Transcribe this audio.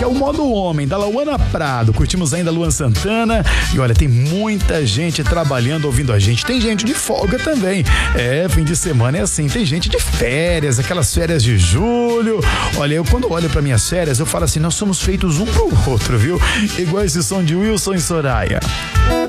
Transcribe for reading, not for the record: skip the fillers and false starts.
que é o Modo Homem, da Lauana Prado. Curtimos ainda Luan Santana. E olha, tem muita gente trabalhando, ouvindo a gente. Tem gente de folga também. Fim de semana é assim. Tem gente de férias, aquelas férias de julho. Olha, eu quando olho para minhas férias, eu falo assim, nós somos feitos um pro outro, viu? Igual esse som de Wilson e Soraya.